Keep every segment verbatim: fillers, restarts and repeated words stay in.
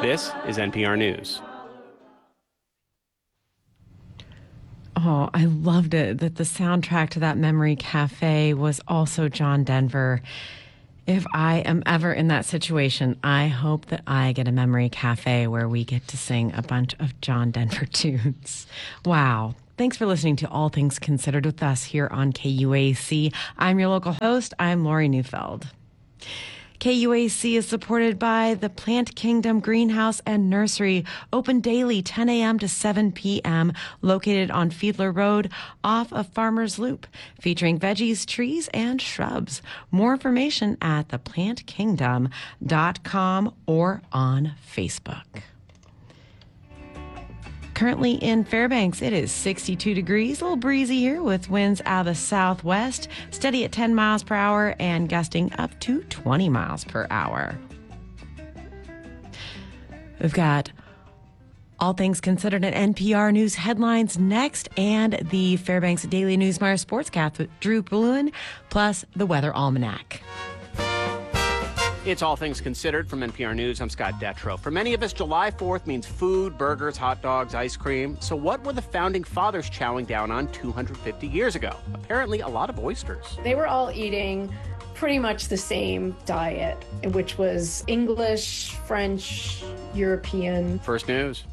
This is N P R News. Oh, I loved it that the soundtrack to that Memory Cafe was also John Denver. If I am ever in that situation, I hope that I get a Memory Cafe where we get to sing a bunch of John Denver tunes. Wow. Thanks for listening to All Things Considered with us here on K U A C. I'm your local host. I'm Lori Neufeld. K U A C is supported by the Plant Kingdom Greenhouse and Nursery, open daily ten a.m. to seven p.m., located on Fiedler Road off of Farmers Loop, featuring veggies, trees, and shrubs. More information at the plant kingdom dot com or on Facebook. Currently in Fairbanks, it is sixty-two degrees, a little breezy here with winds out of the southwest, steady at ten miles per hour and gusting up to twenty miles per hour. We've got All Things Considered at N P R News headlines next, and the Fairbanks Daily Newswire Sportscast with Drew Bluen, plus the Weather Almanac. It's All Things Considered from N P R News. I'm Scott Detrow. For many of us, July fourth means food, burgers, hot dogs, ice cream. So what were the founding fathers chowing down on two hundred fifty years ago? Apparently a lot of oysters. They were all eating pretty much the same diet, which was English, French, European. First News.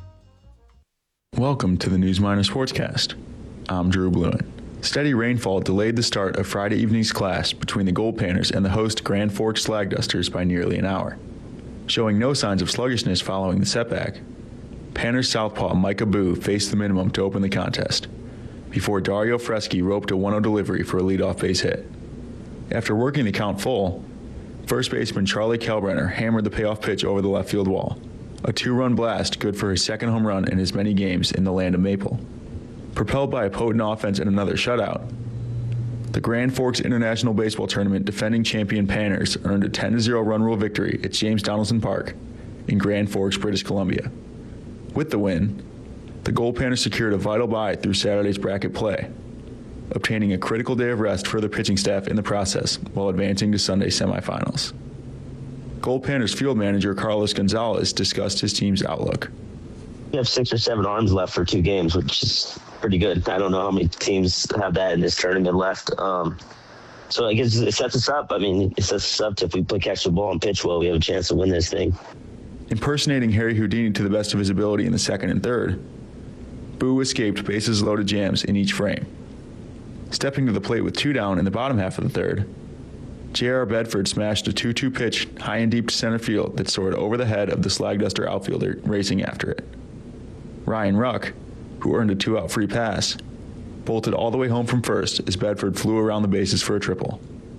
Welcome to the Newsminer Sportscast. I'm Drew Bluen. Steady rainfall delayed the start of Friday evening's clash between the Gold Panners and the host Grand Forks Slagdusters by nearly an hour. Showing no signs of sluggishness following the setback, Panners southpaw Micah Boo faced the minimum to open the contest, before Dario Freschi roped a one oh delivery for a leadoff base hit. After working the count full, first baseman Charlie Kalbrenner hammered the payoff pitch over the left field wall, a two-run blast good for his second home run in as many games in the land of Maple. Propelled by a potent offense and another shutout, the Grand Forks International Baseball Tournament defending champion Panners earned a ten to zero run rule victory at James Donaldson Park in Grand Forks, British Columbia. With the win, the Gold Panners secured a vital bye through Saturday's bracket play, obtaining a critical day of rest for their pitching staff in the process while advancing to Sunday's semifinals. Gold Panners field manager Carlos Gonzalez discussed his team's outlook. We have six or seven arms left for two games, which is pretty good. I don't know how many teams have that in this tournament left. Um, so I guess it sets us up. I mean, it sets us up to, if we play catch the ball and pitch well, we have a chance to win this thing. Impersonating Harry Houdini to the best of his ability in the second and third, Boo escaped bases-loaded jams in each frame. Stepping to the plate with two down in the bottom half of the third, J R Bedford smashed a two two pitch high and deep to center field that soared over the head of the Slagduster outfielder racing after it. Ryan Ruck, who earned a two-out free pass, bolted all the way home from first as Bedford flew around the bases for a triple.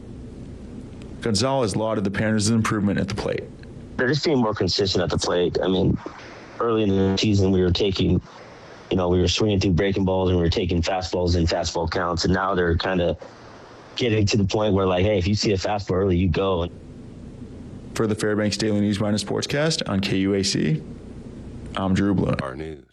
Gonzalez lauded the Panners' improvement at the plate. They're just being more consistent at the plate. I mean, early in the season we were taking, you know, we were swinging through breaking balls and we were taking fastballs in fastball counts, and now they're kind of getting to the point where, like, hey, if you see a fastball early, you go. For the Fairbanks Daily Newswire Sportscast on K U A C, I'm Drew Bluen. Our news.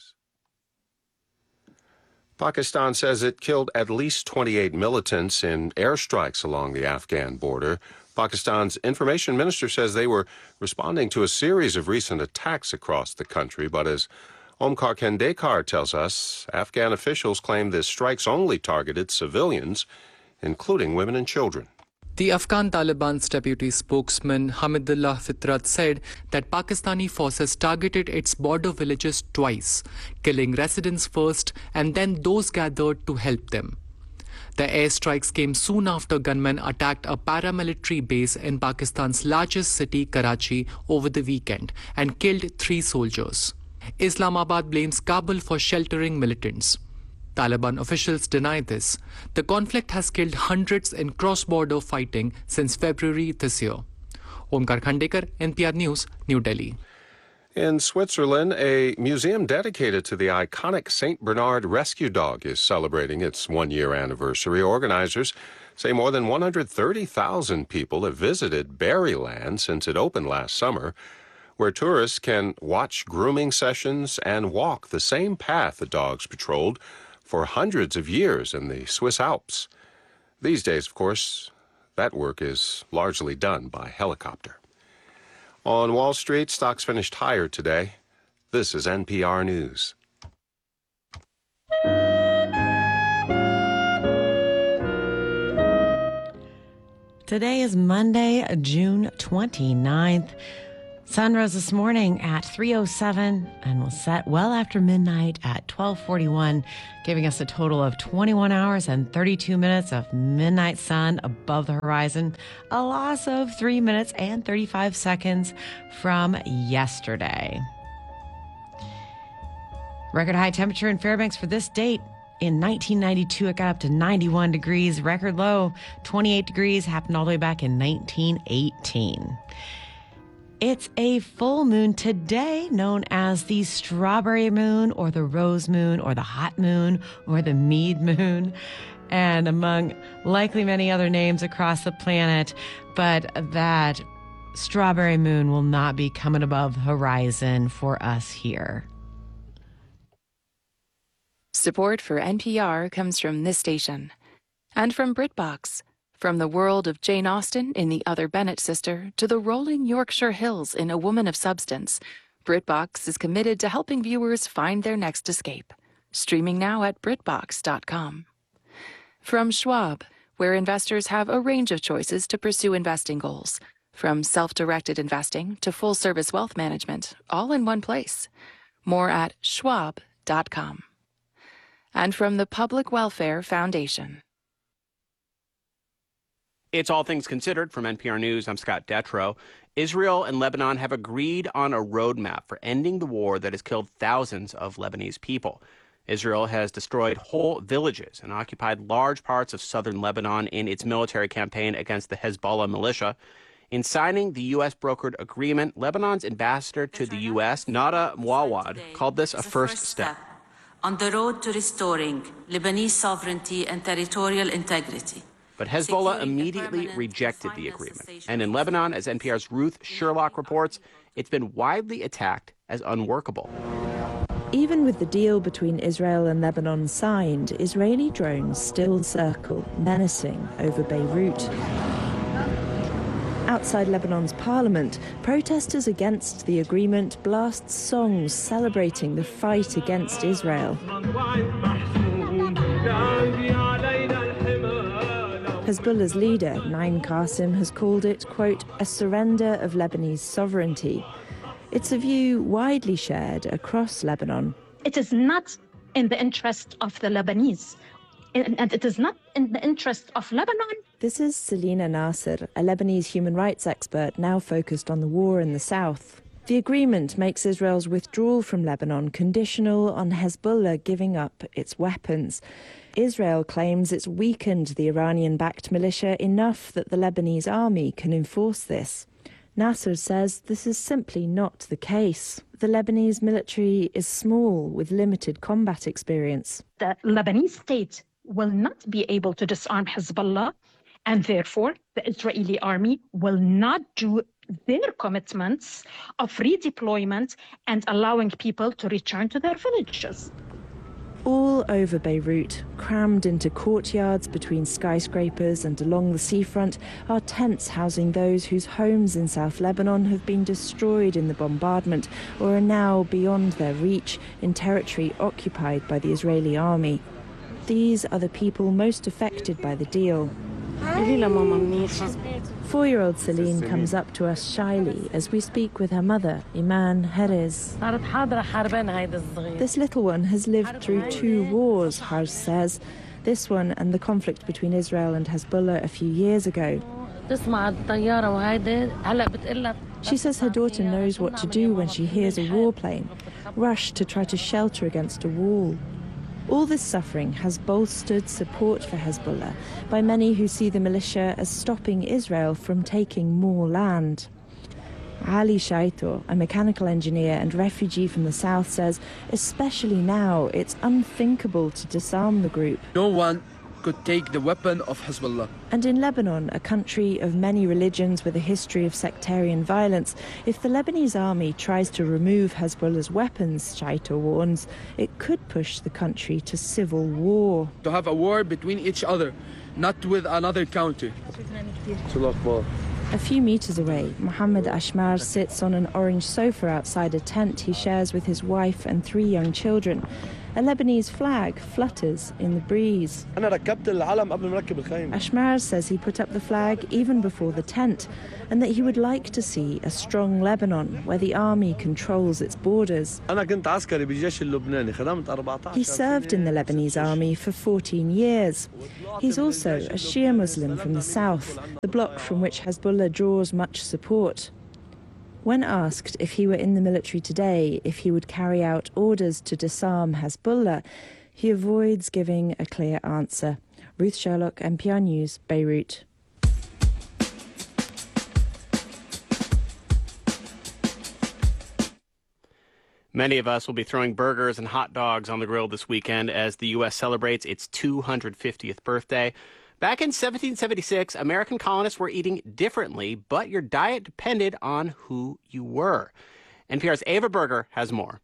Pakistan says it killed at least twenty-eight militants in airstrikes along the Afghan border. Pakistan's information minister says they were responding to a series of recent attacks across the country, but as Omkar Khandekar tells us, Afghan officials claim the strikes only targeted civilians, including women and children. The Afghan Taliban's deputy spokesman Hamidullah Fitrat said that Pakistani forces targeted its border villages twice, killing residents first and then those gathered to help them. The airstrikes came soon after gunmen attacked a paramilitary base in Pakistan's largest city, Karachi, over the weekend and killed three soldiers. Islamabad blames Kabul for sheltering militants. Taliban officials deny this. The conflict has killed hundreds in cross-border fighting since February this year. Omkar Khandekar, N P R News, New Delhi. In Switzerland, a museum dedicated to the iconic Saint Bernard rescue dog is celebrating its one-year anniversary. Organizers say more than one hundred thirty thousand people have visited Berryland since it opened last summer, where tourists can watch grooming sessions and walk the same path the dogs patrolled for hundreds of years in the Swiss Alps. These days, of course, that work is largely done by helicopter. On Wall Street, stocks finished higher today. This is N P R News. Today is Monday, June twenty-ninth. Sun rose this morning at three oh seven and will set well after midnight at twelve forty-one, giving us a total of twenty-one hours and thirty-two minutes of midnight sun above the horizon, a loss of three minutes and thirty-five seconds from yesterday. Record high temperature in Fairbanks for this date. In nineteen ninety-two, it got up to ninety-one degrees. Record low, twenty-eight degrees, happened all the way back in nineteen eighteen. It's a full moon today, known as the strawberry moon or the rose moon or the hot moon or the mead moon, and among likely many other names across the planet. But that strawberry moon will not be coming above the horizon for us here. Support for N P R comes from this station and from BritBox. From the world of Jane Austen in The Other Bennett Sister to the rolling Yorkshire Hills in A Woman of Substance, BritBox is committed to helping viewers find their next escape. Streaming now at Brit Box dot com. From Schwab, where investors have a range of choices to pursue investing goals, from self-directed investing to full-service wealth management, all in one place. More at Schwab dot com. And from the Public Welfare Foundation. It's All Things Considered from N P R News. I'm Scott Detrow. Israel and Lebanon have agreed on a roadmap for ending the war that has killed thousands of Lebanese people. Israel has destroyed whole villages and occupied large parts of southern Lebanon in its military campaign against the Hezbollah militia. In signing the U S brokered agreement, Lebanon's ambassador to the U S, Nada Mouawad, called this a first step on the road to restoring Lebanese sovereignty and territorial integrity. But Hezbollah immediately rejected the agreement. And in Lebanon, as N P R's Ruth Sherlock reports, it's been widely attacked as unworkable. Even with the deal between Israel and Lebanon signed, Israeli drones still circle, menacing over Beirut. Outside Lebanon's parliament, protesters against the agreement blast songs celebrating the fight against Israel. Hezbollah's leader, Naim Qassem, has called it, quote, a surrender of Lebanese sovereignty. It's a view widely shared across Lebanon. It is not in the interest of the Lebanese, and it is not in the interest of Lebanon. This is Selina Nasser, a Lebanese human rights expert now focused on the war in the south. The agreement makes Israel's withdrawal from Lebanon conditional on Hezbollah giving up its weapons. Israel claims it's weakened the Iranian-backed militia enough that the Lebanese army can enforce this. Nasser says this is simply not the case. The Lebanese military is small with limited combat experience. The Lebanese state will not be able to disarm Hezbollah, and therefore the Israeli army will not do their commitments of redeployment and allowing people to return to their villages. All over Beirut, crammed into courtyards between skyscrapers and along the seafront, are tents housing those whose homes in South Lebanon have been destroyed in the bombardment or are now beyond their reach in territory occupied by the Israeli army. These are the people most affected by the deal. Four-year-old Celine comes up to us shyly as we speak with her mother, Iman Herez. This little one has lived through two wars, Harj says. This one and the conflict between Israel and Hezbollah a few years ago. She says her daughter knows what to do when she hears a warplane, rush to try to shelter against a wall. All this suffering has bolstered support for Hezbollah by many who see the militia as stopping Israel from taking more land. Ali Shaito, a mechanical engineer and refugee from the south, says especially now it's unthinkable to disarm the group. No one could take the weapon of Hezbollah. And in Lebanon, a country of many religions with a history of sectarian violence, if the Lebanese army tries to remove Hezbollah's weapons, Shaito warns, it could push the country to civil war. To have a war between each other, not with another country. A few meters away, Mohammed Ashmar sits on an orange sofa outside a tent he shares with his wife and three young children. A Lebanese flag flutters in the breeze. Ashmar says he put up the flag even before the tent, and that he would like to see a strong Lebanon where the army controls its borders. He served in the Lebanese army for fourteen years. He's also a Shia Muslim from the south, the bloc from which Hezbollah draws much support. When asked if he were in the military today, if he would carry out orders to disarm Hezbollah, he avoids giving a clear answer. Ruth Sherlock, N P R News, Beirut. Many of us will be throwing burgers and hot dogs on the grill this weekend as the U S celebrates its two hundred fiftieth birthday. Back in seventeen seventy-six, American colonists were eating differently, but your diet depended on who you were. N P R's Ava Berger has more.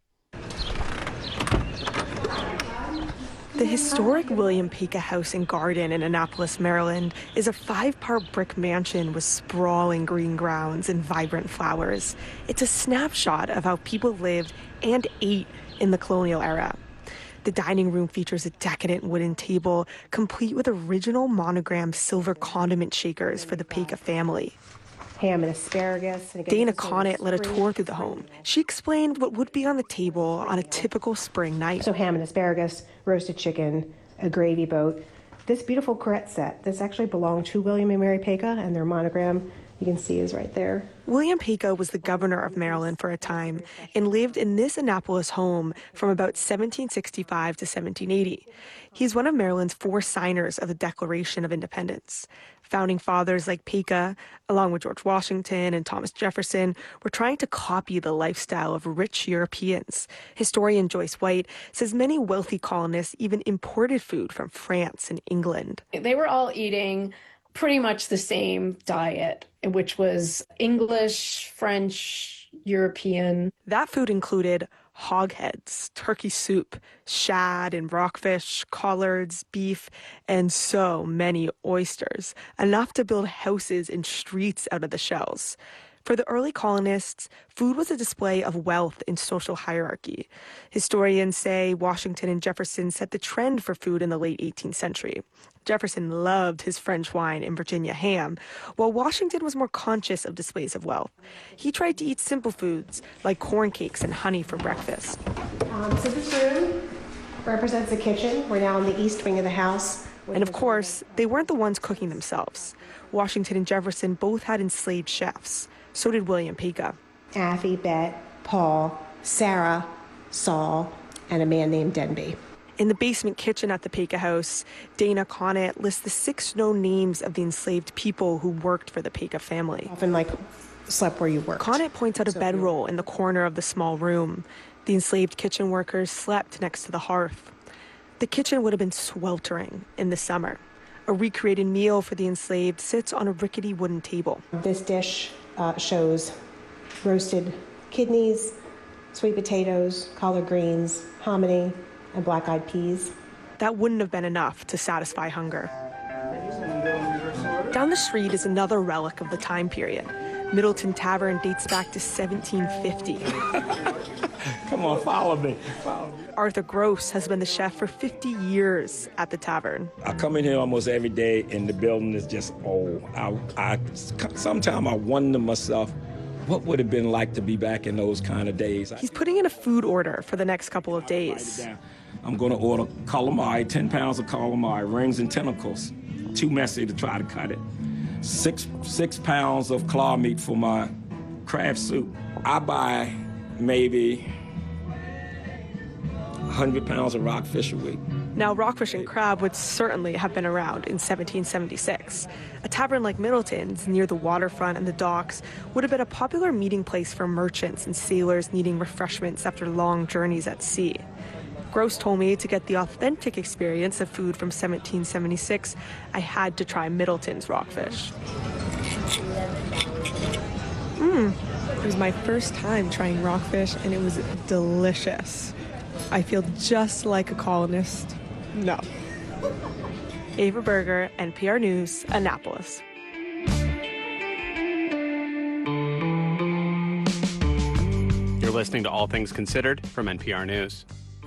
The historic William Peka House and Garden in Annapolis, Maryland, is a five-part brick mansion with sprawling green grounds and vibrant flowers. It's a snapshot of how people lived and ate in the colonial era. The dining room features a decadent wooden table, complete with original monogrammed silver condiment shakers for the Peka family. Ham and asparagus. And Dana Conant led a tour through the home. She explained what would be on the table on a typical spring night. So ham and asparagus, roasted chicken, a gravy boat. This beautiful Corette set, this actually belonged to William and Mary Peka, and their monogram, you can see, is right there. William Peka was the governor of Maryland for a time and lived in this Annapolis home from about seventeen sixty-five to seventeen eighty. He's one of Maryland's four signers of the Declaration of Independence. Founding fathers like Peka, along with George Washington and Thomas Jefferson, were trying to copy the lifestyle of rich Europeans. Historian Joyce White says many wealthy colonists even imported food from France and England. They were all eating pretty much the same diet, which was English, French, European. That food included hog heads, turkey soup, shad and rockfish, collards, beef, and so many oysters, enough to build houses and streets out of the shells. For the early colonists, food was a display of wealth and social hierarchy. Historians say Washington and Jefferson set the trend for food in the late eighteenth century. Jefferson loved his French wine and Virginia ham, while Washington was more conscious of displays of wealth. He tried to eat simple foods like corn cakes and honey for breakfast. Um, so this room represents the kitchen. We're now in the east wing of the house. And of course, they weren't the ones cooking themselves. Washington and Jefferson both had enslaved chefs. So did William Peka. Affie, Bet, Paul, Sarah, Saul, and a man named Denby. In the basement kitchen at the Peka House, Dana Conant lists the six known names of the enslaved people who worked for the Peka family. Often, like, slept where you worked. Conant points out a bedroll in the corner of the small room. The enslaved kitchen workers slept next to the hearth. The kitchen would have been sweltering in the summer. A recreated meal for the enslaved sits on a rickety wooden table. This dish uh, shows roasted kidneys, sweet potatoes, collard greens, hominy, and black-eyed peas. That wouldn't have been enough to satisfy hunger. Down the street is another relic of the time period. Middleton Tavern dates back to seventeen fifty. Come on, follow me. Follow me. Arthur Gross has been the chef for fifty years at the tavern. I come in here almost every day, and the building is just old. I, I, sometimes I wonder myself, what would it have been like to be back in those kind of days? He's putting in a food order for the next couple of days. I'm going to order calamari, ten pounds of calamari, rings and tentacles. Too messy to try to cut it. Six, six pounds of claw meat for my crab soup. I buy maybe one hundred pounds of rockfish a week. Now, rockfish and crab would certainly have been around in seventeen seventy-six. A tavern like Middleton's, near the waterfront and the docks, would have been a popular meeting place for merchants and sailors needing refreshments after long journeys at sea. Gross told me to get the authentic experience of food from seventeen seventy-six, I had to try Middleton's rockfish. Mmm, it was my first time trying rockfish, and it was delicious. I feel just like a colonist. No. Ava Berger, N P R News, Annapolis. listening to All Things Considered from N P R News.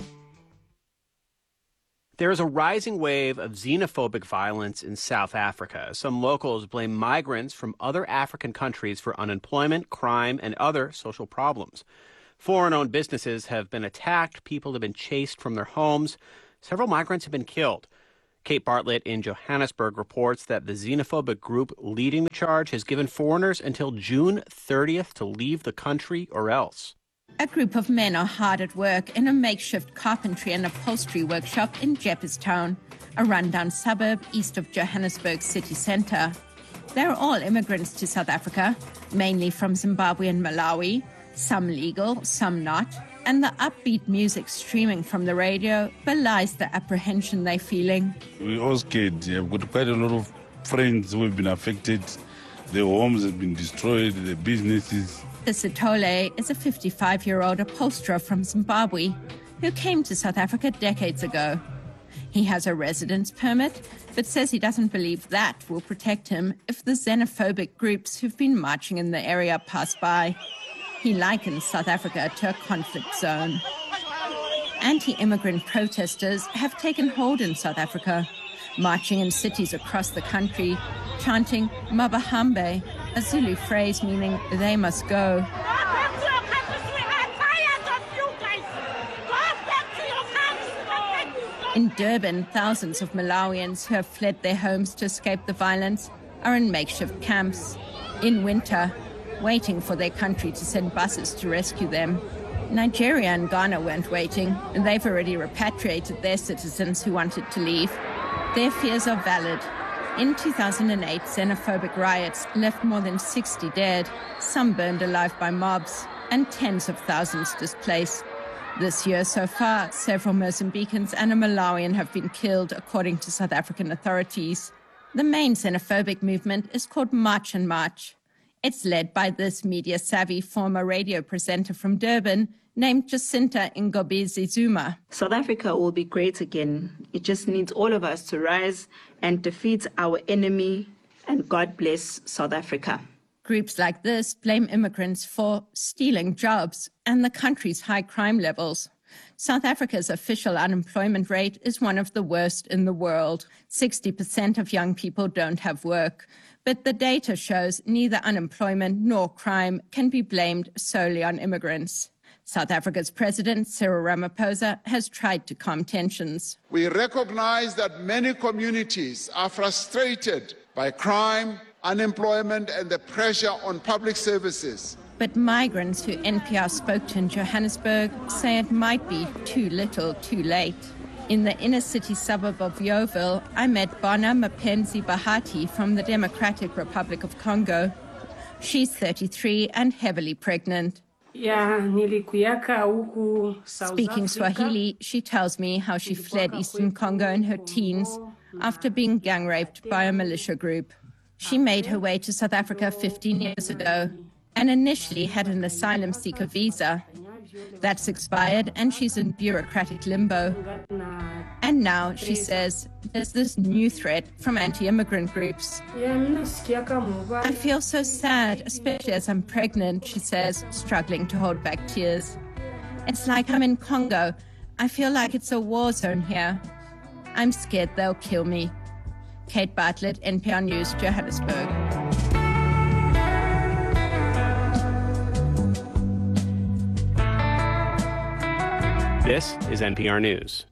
There is a rising wave of xenophobic violence in South Africa. Some locals blame migrants from other African countries for unemployment, crime, and other social problems. Foreign-owned businesses have been attacked. People have been chased from their homes. Several migrants have been killed. Kate Bartlett in Johannesburg reports that the xenophobic group leading the charge has given foreigners until June thirtieth to leave the country or else. A group of men are hard at work in a makeshift carpentry and upholstery workshop in Jeppestown, a rundown suburb east of Johannesburg's city centre. They're all immigrants to South Africa, mainly from Zimbabwe and Malawi, some legal, some not, and the upbeat music streaming from the radio belies the apprehension they're feeling. We're all scared. I've got quite a lot of friends who have been affected. Their homes have been destroyed, their businesses. Sitole is a fifty-five-year-old upholsterer from Zimbabwe who came to South Africa decades ago. He has a residence permit, but says he doesn't believe that will protect him if the xenophobic groups who've been marching in the area pass by. He likens South Africa to a conflict zone. Anti-immigrant protesters have taken hold in South Africa, marching in cities across the country, chanting Mabahambe, a Zulu phrase meaning they must go. In Durban, thousands of Malawians who have fled their homes to escape the violence are in makeshift camps, in winter, waiting for their country to send buses to rescue them. Nigeria and Ghana weren't waiting, and they've already repatriated their citizens who wanted to leave. Their fears are valid. In two thousand eight, xenophobic riots left more than sixty dead, some burned alive by mobs, and tens of thousands displaced. This year so far, several Mozambicans and a Malawian have been killed, according to South African authorities. The main xenophobic movement is called March and March. It's led by this media-savvy former radio presenter from Durban named Jacinta Ngobisi Zuma. South Africa will be great again. It just needs all of us to rise and defeat our enemy, and God bless South Africa. Groups like this blame immigrants for stealing jobs and the country's high crime levels. South Africa's official unemployment rate is one of the worst in the world. sixty percent of young people don't have work. But the data shows neither unemployment nor crime can be blamed solely on immigrants. South Africa's President, Cyril Ramaphosa, has tried to calm tensions. We recognize that many communities are frustrated by crime, unemployment, and the pressure on public services. But migrants who N P R spoke to in Johannesburg say it might be too little, too late. In the inner city suburb of Yeoville, I met Bona Mapenzi Bahati from the Democratic Republic of Congo. She's thirty-three and heavily pregnant. Speaking Swahili, she tells me how she fled Eastern Congo in her teens after being gang raped by a militia group. She made her way to South Africa fifteen years ago and initially had an asylum seeker visa. That's expired and she's in bureaucratic limbo. And now, she says, there's this new threat from anti-immigrant groups. I feel so sad, especially as I'm pregnant, she says, struggling to hold back tears. It's like I'm in Congo. I feel like it's a war zone here. I'm scared they'll kill me. Kate Bartlett, N P R News, Johannesburg. This is N P R News.